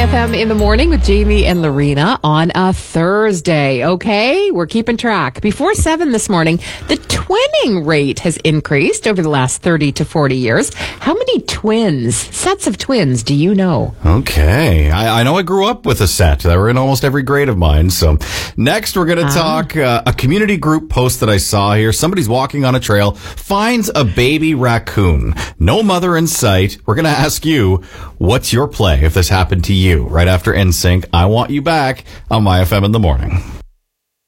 FM in the morning with Jamie and Lorena on a Thursday. Okay, we're keeping track. Before 7 this morning, the twinning rate has increased over the last 30 to 40 years. How many sets of twins, do you know? Okay, I know I grew up with a set. They were in almost every grade of mine. So next we're going to talk a community group post that I saw here. Somebody's walking on a trail, finds a baby raccoon. No mother in sight. We're going to ask you, what's your play if this happened to you? Right after NSYNC, I Want You Back on My FM in the morning.